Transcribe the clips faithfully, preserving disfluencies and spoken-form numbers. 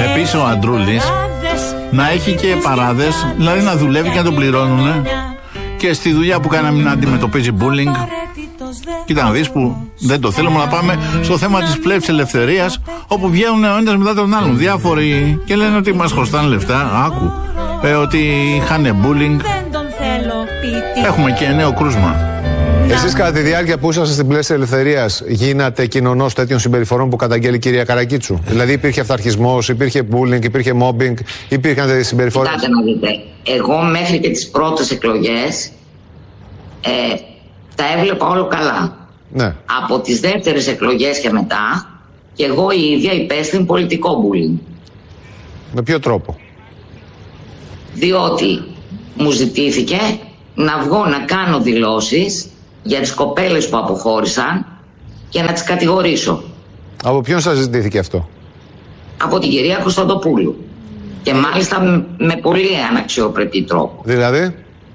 επίσης ο Αντρούλης να έχει και παράδες, δηλαδή να δουλεύει και να τον πληρώνουν και στη δουλειά που κάνει να αντιμετωπίζει bullying. Κοίτα να δεις που δεν το θέλουμε, να πάμε στο θέμα της πλεύσης ελευθερίας, όπου βγαίνουν ο ένας μετά τον άλλον διάφοροι και λένε ότι μας χρωστάνε λεφτά. Άκου, ε, ότι είχαν bullying. Έχουμε και νέο κρούσμα. Εσείς κατά τη διάρκεια που ήσασταν στην πλεύση ελευθερίας γίνατε κοινωνός τέτοιων συμπεριφορών που καταγγέλει η κυρία Καρακίτσου? Δηλαδή υπήρχε αυταρχισμός, υπήρχε bullying, υπήρχε mobbing, υπήρχαν τέτοιες συμπεριφορές? Κοιτάτε να δείτε, εγώ μέχρι και τις πρώτες εκλογές ε, τα έβλεπα όλο καλά. Ναι. Από τις δεύτερες εκλογές και μετά, και εγώ η ίδια υπέστην πολιτικό bullying. Με ποιο τρόπο? Διότι μου ζητήθηκε να βγω να κάνω δηλώσεις για τις κοπέλες που αποχώρησαν και να τις κατηγορήσω. Από ποιον σας ζητήθηκε αυτό? Από την κυρία Κωνσταντοπούλου. Και μάλιστα με πολύ αναξιοπρεπή τρόπο. Δηλαδή?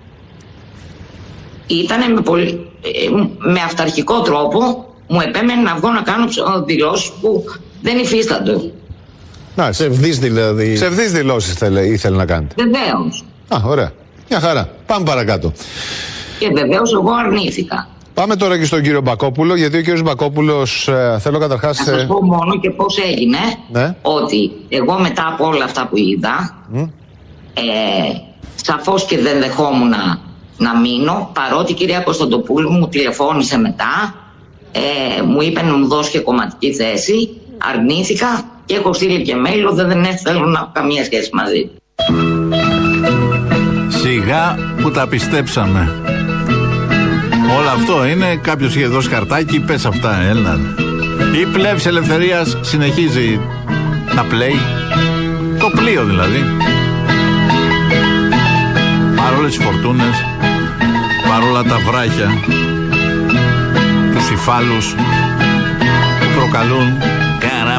Ήτανε με, πολύ, με αυταρχικό τρόπο, μου επέμενε να βγω να κάνω δηλώσεις που δεν υφίστανται. Να, ψευδείς δηλαδή. Ψευδείς δηλώσεις ήθελε, ήθελε να κάνετε. Βεβαίως. Α, ωραία. Μια χαρά. Πάμε παρακάτω. Και βεβαίως εγώ αρνήθηκα. Πάμε τώρα και στον κύριο Μπακόπουλο, γιατί ο κύριος Μπακόπουλος ε, θέλω καταρχάς... Να σας πω μόνο και πώς έγινε, ναι. Ότι εγώ μετά από όλα αυτά που είδα, mm. ε, σαφώς και δεν δεχόμουν να, να μείνω, παρότι η κυρία Κωνσταντοπούλου μου τηλεφώνησε μετά, ε, μου είπε να μου δώσει και κομματική θέση, αρνήθηκα και έχω στείλει και mail, δεν, δεν θέλω να έχω καμία σχέση μαζί. Σιγά που τα πιστέψαμε. Όλο αυτό είναι, κάποιος είχε δώσει χαρτάκι, πες αυτά, έλα. Η πλεύση ελευθερίας συνεχίζει να πλέει. Το πλοίο δηλαδή. Παρόλες τις φορτούνες, παρόλα τα βράχια, τους υφάλους που προκαλούν